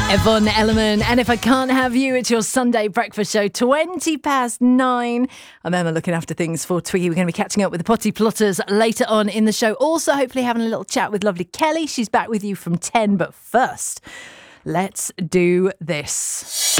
Yvonne Elliman, and If I Can't Have You, it's your Sunday breakfast show, 9:20. I'm Emma, looking after things for Twiggy. We're going to be catching up with the Potty Plotters later on in the show. Also, hopefully having a little chat with lovely Kelly. She's back with you from 10, but first, let's do this.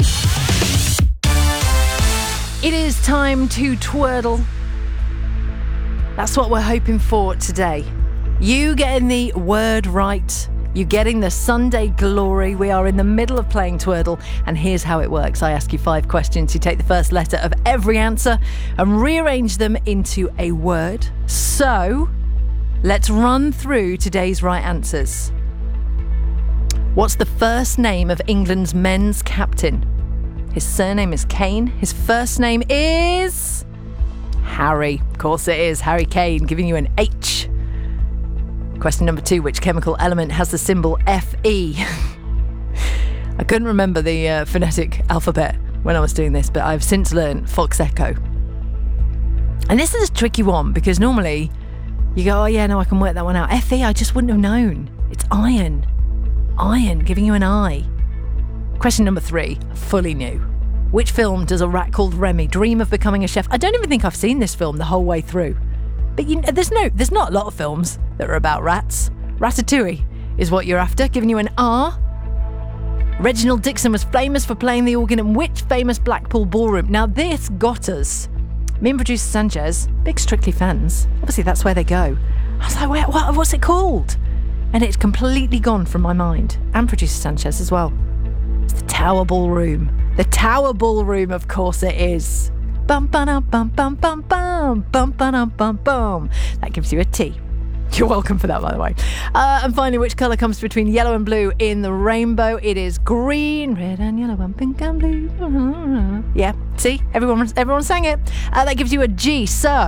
It is time to twirl. That's what we're hoping for today. You getting the word right. You getting the Sunday glory. We are in the middle of playing Twordle, and here's how it works. I ask you 5 questions. You take the first letter of every answer and rearrange them into a word. So, let's run through today's right answers. What's the first name of England's men's captain? His surname is Kane. His first name is Harry. Of course it is. Harry Kane, giving you an H. Question number 2, which chemical element has the symbol Fe? I couldn't remember the phonetic alphabet when I was doing this, but I've since learned Fox Echo. And this is a tricky one because normally you go, oh yeah, no, I can work that one out. Fe, I just wouldn't have known. It's iron. Iron, giving you an I. Question number 3, fully new. Which film does a rat called Remy dream of becoming a chef? I don't even think I've seen this film the whole way through. But there's not a lot of films that are about rats. Ratatouille is what you're after, giving you an R. Reginald Dixon was famous for playing the organ in which famous Blackpool ballroom? Now this got us. Me and producer Sanchez, big Strictly fans. Obviously that's where they go. I was like, what's it called? And it's completely gone from my mind. And producer Sanchez as well. It's the Tower Ballroom. The Tower Ballroom, of course it is. Bum bum bum bum bum bum bum bum bum bum. That gives you a T. You're welcome for that, by the way. And finally, which colour comes between yellow and blue in the rainbow? It is green, red and yellow and pink and blue. Yeah, see? Everyone sang it. That gives you a G. So